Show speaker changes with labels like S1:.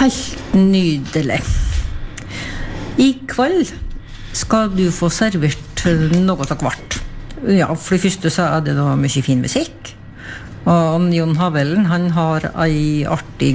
S1: Helt nydelig. I kveld skal du få servert noe av hvert. Ja, for det første så det da mye fin musikk. Og Jon Havellen, han har ei artig